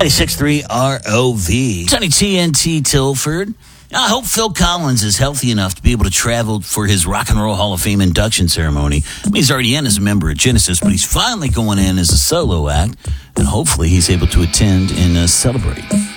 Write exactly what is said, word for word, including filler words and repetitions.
ninety-six point three R O V. Sunny T N T Tilford. I hope Phil Collins is healthy enough to be able to travel for his Rock and Roll Hall of Fame induction ceremony. I mean, he's already in as a member of Genesis, but he's finally going in as a solo act, and hopefully he's able to attend and uh, celebrate.